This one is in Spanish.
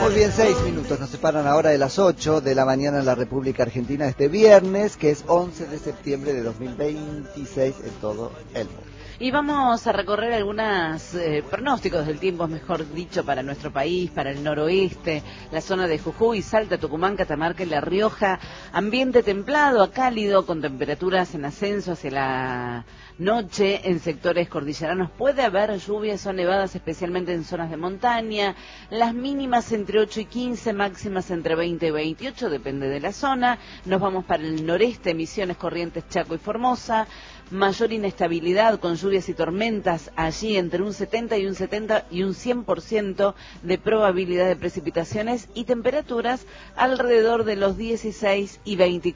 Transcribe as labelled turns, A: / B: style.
A: Muy bien, 6 minutos nos separan ahora de las 8 de la mañana en la República Argentina este viernes, que es 11 de septiembre de 2026 en todo el mundo.
B: Y vamos a recorrer algunos pronósticos del tiempo, mejor dicho, para nuestro país, para el noroeste, la zona de Jujuy, Salta, Tucumán, Catamarca y La Rioja. Ambiente templado a cálido, con temperaturas en ascenso hacia la noche en sectores cordilleranos. Puede haber lluvias o nevadas, especialmente en zonas de montaña. Las mínimas entre 8 y 15, máximas entre 20 y 28, depende de la zona. Nos vamos para el noreste, Misiones, Corrientes, Chaco y Formosa. Mayor inestabilidad con lluvias y tormentas allí entre un 70 y un 100% de probabilidad de precipitaciones y temperaturas alrededor de los 16 y 24.